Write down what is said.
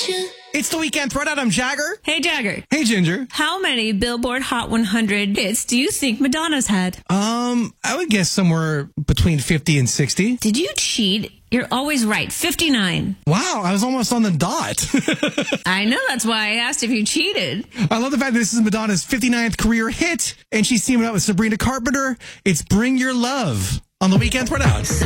It's the weekend throwdown. I'm Jagger. Hey, Jagger. Hey, Ginger. How many Billboard Hot 100 hits do you think Madonna's had? I would guess somewhere between 50 and 60. Did you cheat? You're always right. 59. Wow, I was almost on the dot. I know, that's why I asked if you cheated. I love the fact that this is Madonna's 59th career hit, and she's teaming up with Sabrina Carpenter. It's Bring Your Love on the weekend throwdown.